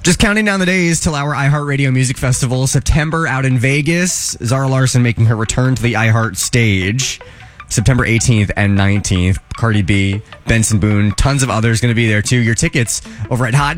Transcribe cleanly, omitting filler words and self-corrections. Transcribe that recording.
Just counting down the days till our iHeartRadio Music Festival. September out in Vegas. Zara Larsson making her return to the iHeart stage. September 18th and 19th. Cardi B, Benson Boone, tons of others going to be there too. Your tickets over at Hot